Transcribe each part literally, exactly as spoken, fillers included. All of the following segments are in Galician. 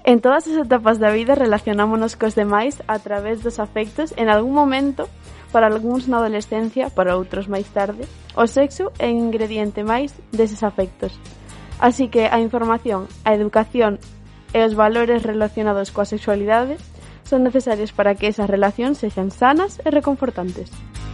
En todas as etapas da vida relacionámonos cos demais a través dos afectos. En algún momento, para algúns na adolescencia, para outros máis tarde, o sexo é un ingrediente máis deses afectos. Así que a información, a educación e os valores relacionados coa sexualidade son necesarios para que esas relacións sexan sanas e reconfortantes.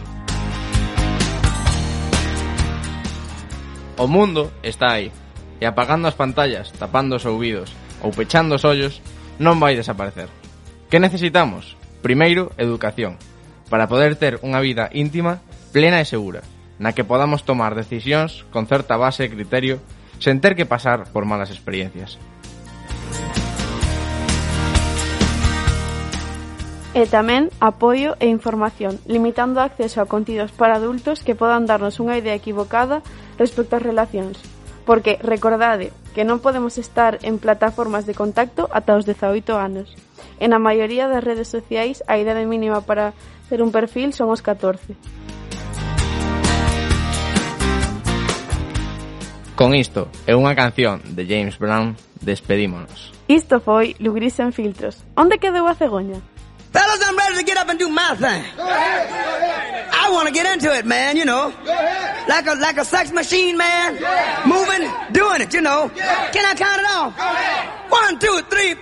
O mundo está aí, e apagando as pantallas, tapando os ouvidos ou pechando os ollos, non vai desaparecer. Que necesitamos? Primeiro, educación, para poder ter unha vida íntima, plena e segura, na que podamos tomar decisións con certa base e criterio, sen ter que pasar por malas experiencias. E tamén apoio e información, limitando o acceso a contidos para adultos que podan darnos unha idea equivocada respecto ás relacións. Porque, recordade, que non podemos estar en plataformas de contacto ata os dezaoito anos. En a maioría das redes sociais, a idade mínima para ter un perfil son os catorce. Con isto e unha canción de James Brown, despedímonos. Isto foi Lugris en filtros. Onde quedou a cegoña? Fellas, I'm ready to get up and do my thing. Go ahead, go ahead. I want to get into it, man, you know. Go ahead. Like a like a sex machine, man. Yeah. Moving, doing it, you know. Yeah. Can I count it off? Go ahead. One, two, three,